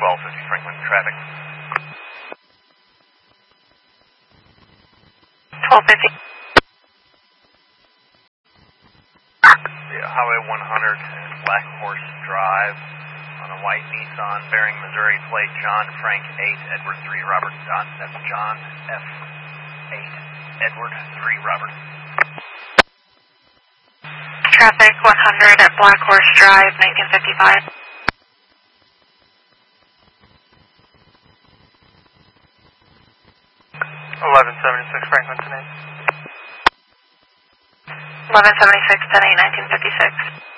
1250 Franklin traffic. 1250. Yeah, Highway 100 and Black Horse Drive on a white Nissan bearing Missouri plate John Frank 8 Edward 3 Robert. That's John F 8 Edward 3 Robert. Traffic 100 at Black Horse Drive, 1955. 1176 Franklin tonight. 1176, 10-8, 1956.